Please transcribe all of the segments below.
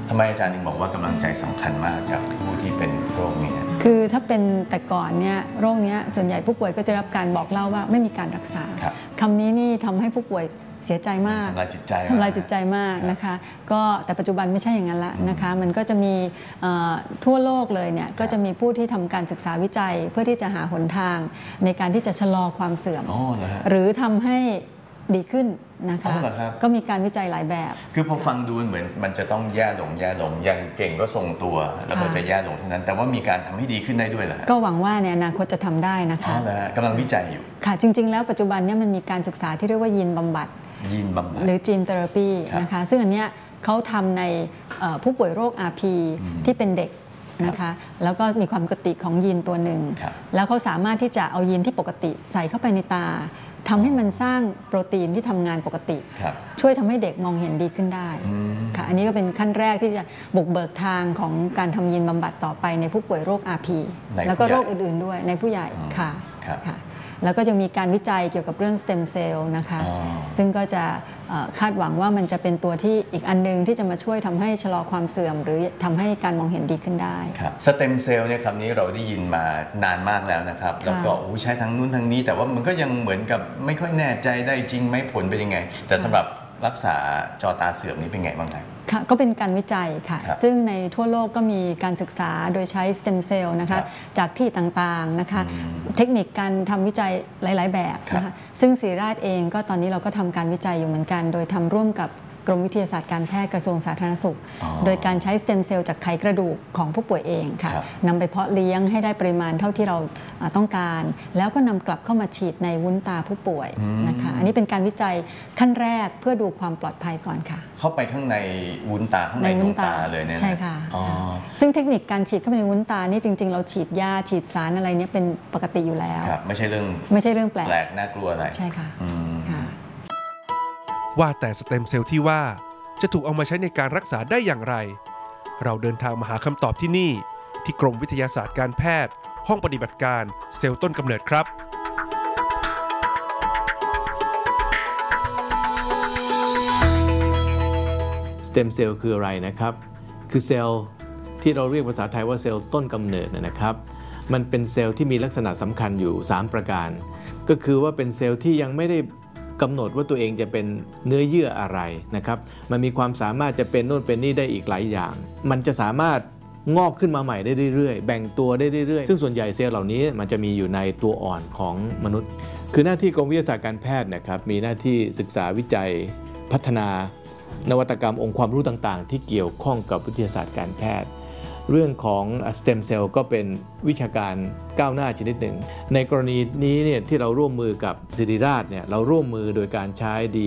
ทำไมอาจารย์ถึงบอกว่ากำลังใจสำคัญมากกับผู้ที่เป็นโรคนี้คือถ้าเป็นแต่ก่อนเนี่ยโรคนี้ส่วนใหญ่ผู้ป่วยก็จะรับการบอกเล่าว่าไม่มีการรักษาคำนี้นี่ทำให้ผู้ป่วยเสียใจมากทำลายจิตใจมากนะคะก็แต่ปัจจุบันไม่ใช่อย่างนั้นละนะคะมันก็จะมีทั่วโลกเลยเนี่ยก็จะมีผู้ที่ทำการศึกษาวิจัยเพื่อที่จะหาหนทางในการที่จะชะลอความเสื่อมหรือทำให้ดีขึ้นนะคะก็มีการวิจัยหลายแบบคือพอฟังดูเหมือนมันจะต้องแย่ลงยังเก่งก็ทรงตัวแล้วก็จะแย่ลงเท่านั้นแต่ว่ามีการทำให้ดีขึ้นได้ด้วยเหรอก็หวังว่าในอนาคตจะทำได้นะคะกำลังวิจัยอยู่ค่ะจริงๆแล้วปัจจุบันนี้มันมีการศึกษาที่เรียกว่ายีนบำบัดหรือจีนเทอราปีนะคะซึ่งอันเนี้ยเขาทำในผู้ป่วยโรค RP ที่เป็นเด็กนะคะแล้วก็มีความปกติของยีนตัวหนึ่งแล้วเขาสามารถที่จะเอายีนที่ปกติใส่เข้าไปในตาทำให้มันสร้างโปรตีนที่ทำงานปกติช่วยทำให้เด็กมองเห็นดีขึ้นได้ค่ะอันนี้ก็เป็นขั้นแรกที่จะบุกเบิกทางของการทำยีนบำบัดต่อไปในผู้ป่วยโรค RP แล้วก็โรคอื่นๆด้วยในผู้ใหญ่ค่ะแล้วก็จะมีการวิจัยเกี่ยวกับเรื่องสเต็มเซลล์นะคะซึ่งก็จะคาดหวังว่ามันจะเป็นตัวที่อีกอันนึงที่จะมาช่วยทำให้ชะลอความเสื่อมหรือทำให้การมองเห็นดีขึ้นได้สเต็มเซลล์เนี่ยคำนี้เราได้ยินมานานมากแล้วนะครับแล้วก็ใช้ทั้งนู้นทั้งนี้แต่ว่ามันก็ยังเหมือนกับไม่ค่อยแน่ใจได้จริงไหมผลเป็นยังไงแต่สำหรับรักษาจอตาเสื่อมนี้เป็นไงบ้างครับค่ะก็เป็นการวิจัยค่ะซึ่งในทั่วโลกก็มีการศึกษาโดยใช้สเต็มเซลล์นะคะจากที่ต่างๆนะคะเทคนิคการทำวิจัยหลายๆแบบนะคะซึ่งศิริราชเองก็ตอนนี้เราก็ทำการวิจัยอยู่เหมือนกันโดยทำร่วมกับกรมวิทยาศาสตร์การแพทย์กระทรวงสาธารณสุขโดยการใช้สเต็มเซลล์จากไขกระดูกของผู้ป่วยเองค่ะนำไปเพาะเลี้ยงให้ได้ปริมาณเท่าที่เราต้องการแล้วก็นำกลับเข้ามาฉีดในวุ้นตาผู้ป่วยนะคะอันนี้เป็นการวิจัยขั้นแรกเพื่อดูความปลอดภัยก่อนค่ะเข้าไปข้างในวุ้นตาข้างในดวงตาเลยเนี่ยใช่ค่ะซึ่งเทคนิคการฉีดเข้าไปในวุ้นตานี่จริงๆเราฉีดยาฉีดสารอะไรเนี่ยเป็นปกติอยู่แล้วไม่ใช่เรื่องแปลกน่ากลัวอะไรใช่ค่ะว่าแต่สเต็มเซลล์ที่ว่าจะถูกเอามาใช้ในการรักษาได้อย่างไรเราเดินทางมาหาคำตอบที่นี่ที่กรมวิทยาศาสตร์การแพทย์ห้องปฏิบัติการเซลล์ต้นกำเนิดครับสเต็มเซลล์คืออะไรนะครับคือเซลล์ที่เราเรียกภาษาไทยว่าเซลล์ต้นกำเนิดนะครับมันเป็นเซลล์ที่มีลักษณะสำคัญอยู่3ประการก็คือว่าเป็นเซลล์ที่ยังไม่ได้กำหนดว่าตัวเองจะเป็นเนื้อเยื่ออะไรนะครับมันมีความสามารถจะเป็นโน่นเป็นนี่ได้อีกหลายอย่างมันจะสามารถงอกขึ้นมาใหม่ได้เรื่อยๆแบ่งตัวได้เรื่อยๆซึ่งส่วนใหญ่เซลล์เหล่านี้มันจะมีอยู่ในตัวอ่อนของมนุษย์คือหน้าที่กรมวิทยาศาสตร์การแพทย์นะครับมีหน้าที่ศึกษาวิจัยพัฒนานวัตกรรมองค์ความรู้ต่างๆที่เกี่ยวข้องกับวิทยาศาสตร์การแพทย์เรื่องของสเต็มเซลล์ก็เป็นวิชาการก้าวหน้าชนิดหนึ่งในกรณีนี้เนี่ยที่เราร่วมมือกับศิริราชเนี่ยเราร่วมมือโดยการใช้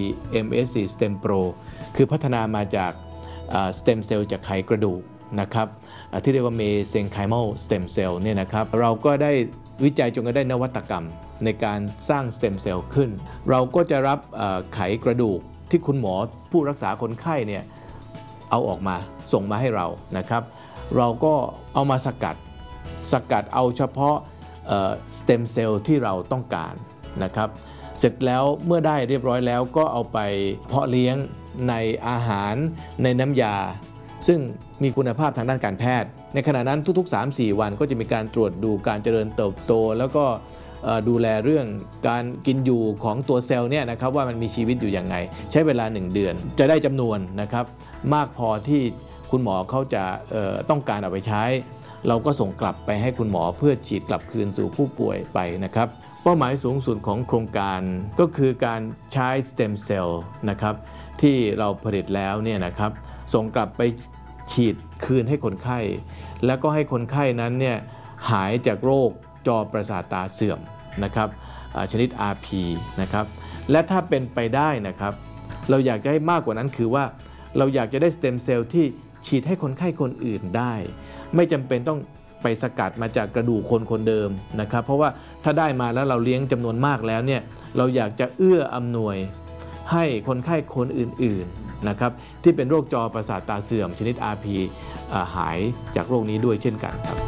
DMSC Stem Pro คือพัฒนามาจากสเต็มเซลล์จากไขกระดูกนะครับที่เรียกว่า Mesenchymal Stem Cell เนี่ยนะครับเราก็ได้วิจัยจนกระทั่งได้นวัตกรรมในการสร้างสเต็มเซลล์ขึ้นเราก็จะรับไขกระดูกที่คุณหมอผู้รักษาคนไข้เนี่ยเอาออกมาส่งมาให้เรานะครับเราก็เอามาสกัดเอาเฉพาะสเต็มเซลล์ที่เราต้องการนะครับเสร็จแล้วเมื่อได้เรียบร้อยแล้วก็เอาไปเพาะเลี้ยงในอาหารในน้ำยาซึ่งมีคุณภาพทางด้านการแพทย์ในขณะนั้นทุกๆ 3-4 วันก็จะมีการตรวจดูการเจริญเติบโตแล้วก็ดูแลเรื่องการกินอยู่ของตัวเซลล์เนี่ยนะครับว่ามันมีชีวิตอยู่อย่างไงใช้เวลา1 เดือนจะได้จำนวนนะครับมากพอที่คุณหมอเขาจะต้องการเอาไปใช้เราก็ส่งกลับไปให้คุณหมอเพื่อฉีดกลับคืนสู่ผู้ป่วยไปนะครับเป้าหมายสูงสุดของโครงการก็คือการใช้สเต็มเซลล์นะครับที่เราผลิตแล้วเนี่ยนะครับส่งกลับไปฉีดคืนให้คนไข้แล้วก็ให้คนไข้นั้นเนี่ยหายจากโรคจอประสาทตาเสื่อมนะครับชนิด RP นะครับและถ้าเป็นไปได้นะครับเราอยากจะให้มากกว่านั้นคือว่าเราอยากจะได้สเต็มเซลล์ที่ฉีดให้คนไข้คนอื่นได้ไม่จำเป็นต้องไปสกัดมาจากกระดูกคนเดิมนะครับเพราะว่าถ้าได้มาแล้วเราเลี้ยงจำนวนมากแล้วเนี่ยเราอยากจะเอื้ออำนวยให้คนไข้คนอื่นๆนะครับที่เป็นโรคจอประสาทตาเสื่อมชนิด RP หายจากโรคนี้ด้วยเช่นกันครับ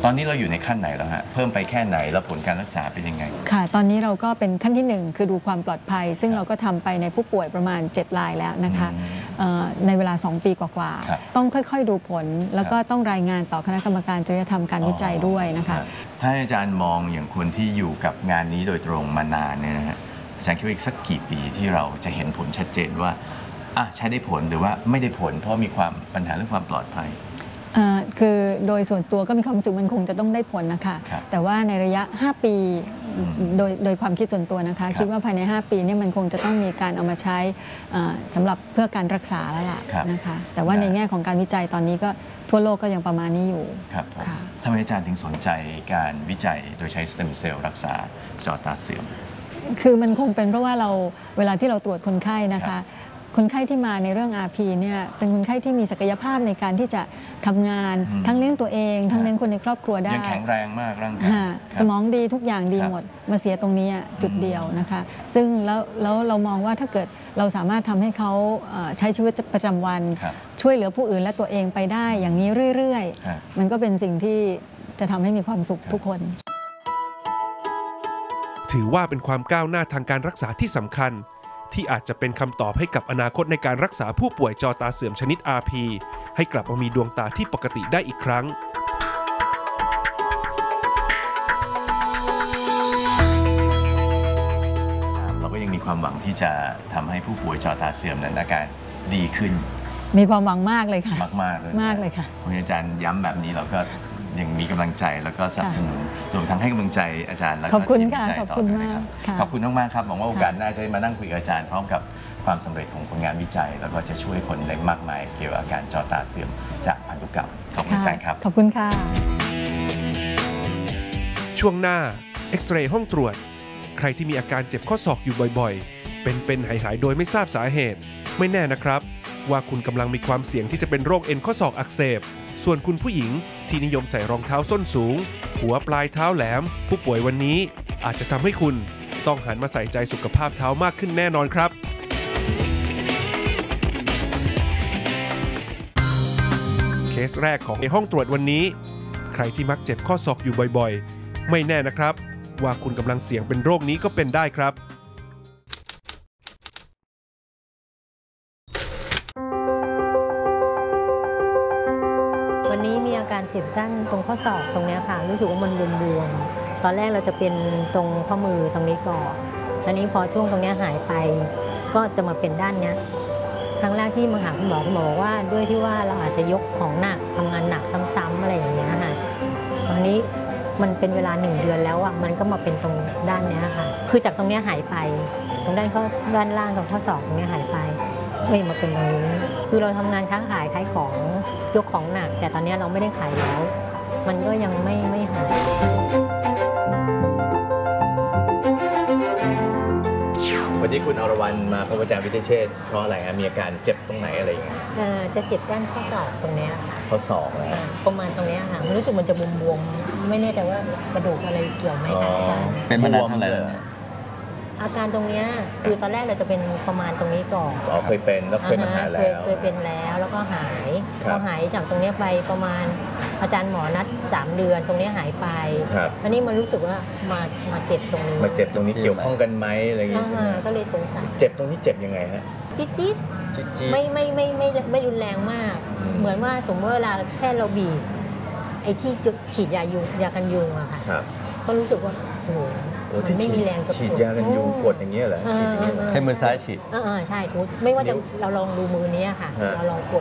ตอนนี้เราอยู่ในขั้นไหนแล้วฮะเพิ่มไปแค่ไหนแล้วผลการรักษาเป็นยังไงค่ะตอนนี้เราก็เป็นขั้นที่ 1 คือดูความปลอดภัย ซึ่งเราก็ทำไปในผู้ป่วยประมาณ7 รายแล้วนะคะในเวลา2 ปีกว่าๆต้องค่อยๆดูผลแล้วก็ต้องรายงานต่อคณะกรรมการจริยธรรมการวิจัยด้วยนะคะถ้าอาจารย์มองอย่างคนที่อยู่กับงานนี้โดยตรงมานานเนี่ยนะฮะอาจารย์คิดว่าอีกสักกี่ปีที่เราจะเห็นผลชัดเจนว่าใช้ได้ผลหรือว่าไม่ได้ผลเพราะมีความปัญหาเรื่องความปลอดภัยคือโดยส่วนตัวก็มีความรู้สึกมันคงจะต้องได้ผลนะคะแต่ว่าในระยะ5 ปีโดยความคิดส่วนตัวนะคะคิดว่าภายใน5 ปีนี่มันคงจะต้องมีการเอามาใช้สำหรับเพื่อการรักษาแล้วล่ะนะคะแต่ว่าในแง่ของการวิจัยตอนนี้ก็ทั่วโลกก็ยังประมาณนี้อยู่ครับทำไมอาจารย์ถึงสนใจการวิจัยโดยใช้สเต็มเซลล์รักษาจอตาเสื่อมคือมันคงเป็นเพราะว่าเราเวลาที่เราตรวจคนไข้นะคะคนไข้ที่มาในเรื่อง RP เนี่ยเป็นคนไข้ที่มีศักยภาพในการที่จะทำงานทั้งเลี้ยงตัวเองทั้งเลี้ยงคนในครอบครัวได้ยังแข็งแรงมากร่างกายสมองดีทุกอย่างดีหมดมาเสียตรงนี้จุดเดียวนะคะซึ่งแล้วเรามองว่าถ้าเกิดเราสามารถทำให้เขาใช้ชีวิตประจำวันช่วยเหลือผู้อื่นและตัวเองไปได้อย่างนี้เรื่อยๆมันก็เป็นสิ่งที่จะทำให้มีความสุขทุกคนถือว่าเป็นความก้าวหน้าทางการรักษาที่สำคัญที่อาจจะเป็นคำตอบให้กับอนาคตในการรักษาผู้ป่วยจอตาเสื่อมชนิด RP ให้กลับมามีดวงตาที่ปกติได้อีกครั้งเราก็ยังมีความหวังที่จะทำให้ผู้ป่วยจอตาเสื่อมนั้นอาการดีขึ้นมีความหวังมากเลยค่ะมากๆเลยมากเลยค่ะคุณอาจารย์ย้ำแบบนี้เราก็ยังมีกำลังใจแล้วก็สนับสนุนรวมทั้งให้กำลังใจอาจารย์และขอบคุณค่ะขอบคุณมากขอบคุณมากๆครับหวังว่าโอกาสหน้าจะมานั่งคุยกับอาจารย์พร้อมกับความสำเร็จของผลงานวิจัยแล้วก็จะช่วยคนได้มากมายเกี่ยวกับอาการจอตาเสื่อมจากพันธุกรรมขอบคุณอาจารย์ครับขอบคุณค่ะช่วงหน้าเอ็กซเรย์ห้องตรวจใครที่มีอาการเจ็บข้อศอกอยู่บ่อยๆเป็นหายโดยไม่ทราบสาเหตุไม่แน่นะครับว่าคุณกำลังมีความเสี่ยงที่จะเป็นโรคเอ็นข้อศอกอักเสบส่วนคุณผู้หญิงที่นิยมใส่รองเท้าส้นสูงหัวปลายเท้าแหลมผู้ป่วยวันนี้อาจจะทำให้คุณต้องหันมาใส่ใจสุขภาพเท้ามากขึ้นแน่นอนครับเคสแรกของในห้องตรวจวันนี้ใครที่มักเจ็บข้อศอกอยู่บ่อยๆไม่แน่นะครับว่าคุณกำลังเสี่ยงเป็นโรคนี้ก็เป็นได้ครับวันนี้มีอาการเจ็บด้านตรงข้อศอกตรงนี้ค่ะรู้สึกว่ามันบวมๆตอนแรกเราจะเป็นตรงข้อมือตรงนี้ก่อนทีนี้พอช่วงตรงนี้หายไปก็จะมาเป็นด้านนี้ครั้งแรกที่มาหาคุณหมอบอกว่าด้วยที่ว่าเราอาจจะยกของหนักทำงานหนักซ้ำๆอะไรอย่างเงี้ยค่ะตอนนี้มันเป็นเวลา1 เดือนแล้วอ่ะมันก็มาเป็นตรงด้านนี้ค่ะคือจากตรงนี้หายไปตรงด้านล่างตรงข้อศอกตรงนี้หายไปมาเป็นตรงนี้คือเราทำงานค้าขายของยกของหนักแต่ตอนนี้เราไม่ได้ขายแล้วมันก็ยังไม่หายวันนี้คุณอรวรรณมาพบอาจารย์วิเทศเชษฐ์เพราะอะไรฮะมีอาการเจ็บตรงไหนอะไรอย่างเงี้ยจะเจ็บด้านข้อศอกตรงนี้ค่ะข้อศอกนะประมาณตรงนี้ค่ะรู้สึกมันจะบวมๆไม่แน่ใจว่ากระดูกอะไรเกี่ยวไหมคะอาจารย์เป็นมานานเท่าไหร่แล้วอาการตรงนี้คือตอนแรกเราจะเป็นประมาณตรงนี้ก่อนเคยเป็นแล้วเคยมาหาแล้วเคยเป็นแล้วก็หายพอหายจากตรงนี้ไปประมาณอาจารย์หมอนัด3 เดือนตรงนี้หายไปอันนี้มันรู้สึกว่ามาเจ็บตรงนี้มาเจ็บตรงนี้เกี่ยวข้องกันไหมอะไรอย่างงี้ใช่ไหมก็เลยสงสัยเจ็บตรงนี้เจ็บยังไงฮะจี๊ดไม่รุนแรงมากเหมือนว่าสมมติเวลาแค่เราบีบไอ้ที่ฉีดยากันยุงอะค่ะก็รู้สึกว่าโอ้โหไม่มีแรงจะฉีดยากันยุงกดอย่างเงี้ยเหรอให้มือซ้ายฉีดใช่ไม่ว่าจะเราลองดูมือนี้ค่ะเราลองกด